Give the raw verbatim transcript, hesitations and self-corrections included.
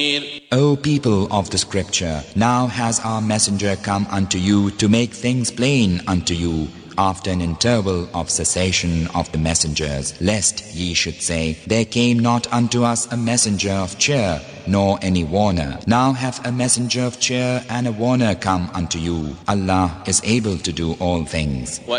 O people of the scripture, now has our messenger come unto you to make things plain unto you, after an interval of cessation of the messengers, lest ye should say, there came not unto us a messenger of cheer, nor any warner. Now hath a messenger of cheer and a warner come unto you. Allah is able to do all things.